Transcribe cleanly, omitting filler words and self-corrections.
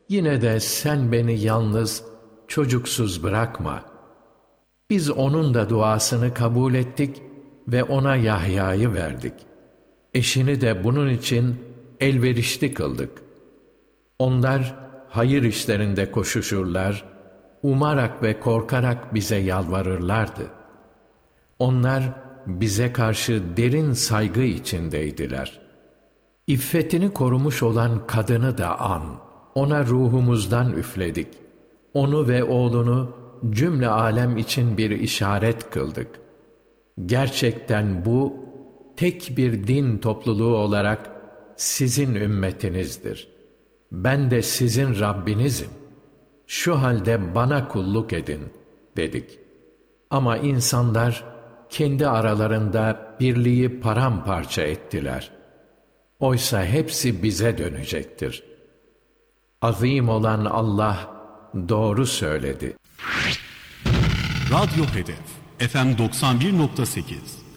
Yine de sen beni yalnız, çocuksuz bırakma. Biz onun da duasını kabul ettik ve ona Yahya'yı verdik. Eşini de bunun için elverişli kıldık. Onlar hayır işlerinde koşuşurlar, umarak ve korkarak bize yalvarırlardı. Onlar bize karşı derin saygı içindeydiler. İffetini korumuş olan kadını da an, ona ruhumuzdan üfledik. Onu ve oğlunu cümle alem için bir işaret kıldık. Gerçekten bu, tek bir din topluluğu olarak sizin ümmetinizdir. Ben de sizin Rabbinizim. Şu halde bana kulluk edin, dedik. Ama insanlar kendi aralarında birliği paramparça ettiler. Oysa hepsi bize dönecektir. Azim olan Allah doğru söyledi. Radyo Hedef FM 91.8